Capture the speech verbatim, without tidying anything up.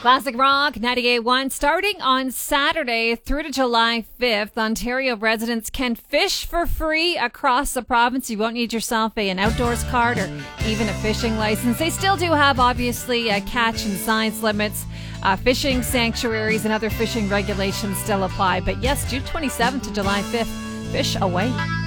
Classic Rock ninety-eight point one. Starting on Saturday through to July fifth, Ontario residents can fish for free across the province. You won't need yourself a, an outdoors card or even a fishing license. They still do have, obviously, uh, catch and size limits. Uh, fishing sanctuaries and other fishing regulations still apply. But yes, June twenty-seventh to July fifth, fish away.